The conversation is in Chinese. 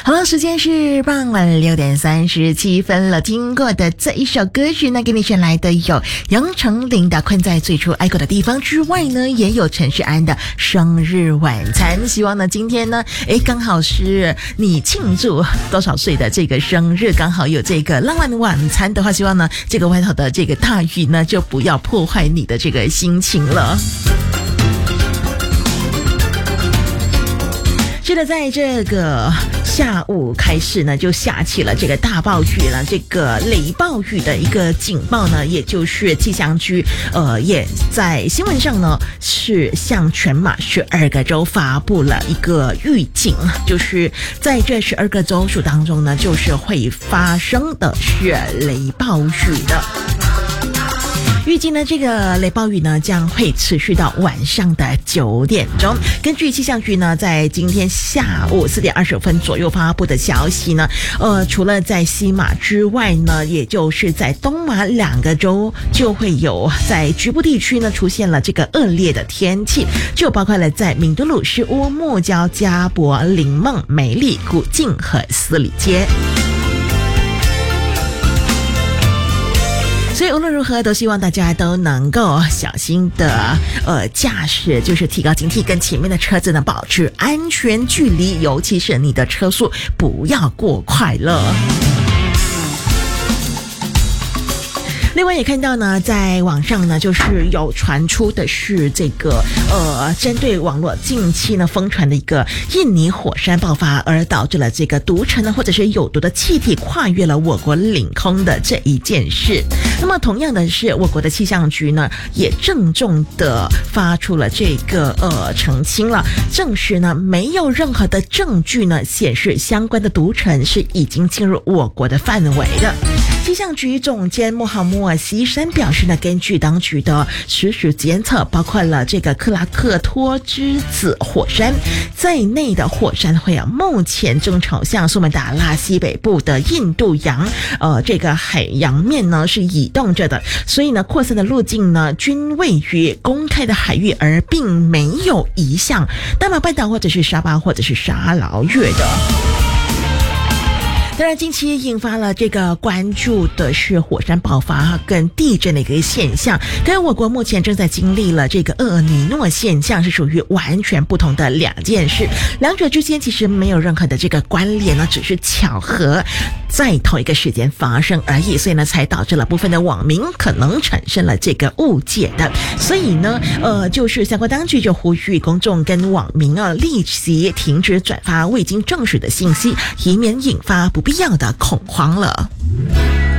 好了，时间是傍晚6:37了。听过的这一首歌曲呢，给你选来的有杨丞琳的《困在最初爱过的地方》之外呢，也有陈世安的生日晚餐。希望呢今天呢刚好是你庆祝多少岁的这个生日，刚好有这个浪漫的晚餐的话，希望呢这个外头的这个大雨呢就不要破坏你的这个心情了。是的，在这个下午开始呢，就下起了这个大暴雨了。这个雷暴雨的一个警报呢，也就是气象局也在新闻上呢是向全马12个州发布了一个预警，就是在这12个州属当中呢，就是会发生的是雷暴雨的。预计呢，这个雷暴雨呢将会持续到晚上的9点钟。根据气象局呢，在今天下午4点25分左右发布的消息呢，除了在西马之外呢，也就是在东马2个州就会有在局部地区呢出现了这个恶劣的天气，就包括了在敏德鲁、士乌、木郊、加博、林梦、美丽、古晋和斯里街。所以无论如何都希望大家都能够小心的驾驶，就是提高警惕，跟前面的车子呢保持安全距离，尤其是你的车速不要过快了。另外也看到呢，在网上呢，就是有传出的是这个针对网络近期呢疯传的一个印尼火山爆发，而导致了这个毒尘呢或者是有毒的气体跨越了我国领空的这一件事。那么同样的是，我国的气象局呢也郑重的发出了这个澄清了，证实呢没有任何的证据呢显示相关的毒尘是已经进入我国的范围的。气象局总监穆罕默尔西山表示呢，根据当局的实时监测，包括了这个克拉克托之子火山在内的火山会目前正朝向苏门答腊西北部的印度洋这个海洋面呢是移动着的，所以呢扩散的路径呢均位于公开的海域，而并没有移向大马半岛或者是沙巴或者是沙劳越的。当然近期引发了这个关注的是火山爆发跟地震的一个现象，跟我国目前正在经历了这个厄尔尼诺现象是属于完全不同的两件事，两者之间其实没有任何的这个关联呢，只是巧合在同一个时间发生而已，所以呢才导致了部分的网民可能产生了这个误解的。所以呢就是相关当局就呼吁公众跟网民立即停止转发未经证实的信息，以免引发不必要的恐慌了。